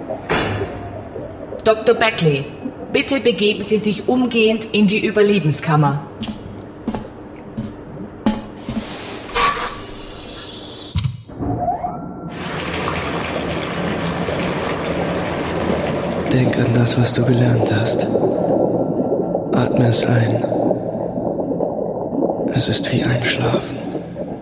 Dr. Beckley, bitte begeben Sie sich umgehend in die Überlebenskammer. Denk an das, was du gelernt hast. Atme es ein. Es ist wie Einschlafen.